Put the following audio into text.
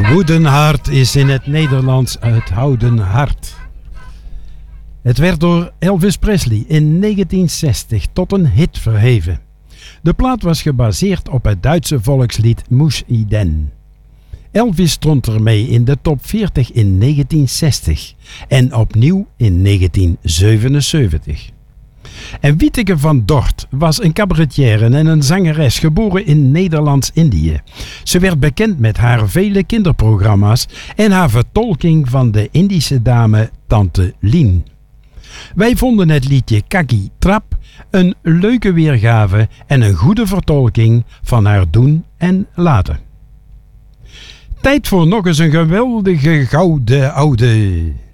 Wooden Heart is in het Nederlands het houden hart. Het werd door Elvis Presley in 1960 tot een hit verheven. De plaat was gebaseerd op het Duitse volkslied Muss I denn. Elvis stond ermee in de top 40 in 1960 en opnieuw in 1977. En Wieteke van Dort was een cabaretière en een zangeres geboren in Nederlands-Indië. Ze werd bekend met haar vele kinderprogramma's en haar vertolking van de Indische dame Tante Lien. Wij vonden het liedje Kaki Trap een leuke weergave en een goede vertolking van haar doen en laten. Tijd voor nog eens een geweldige gouden oude.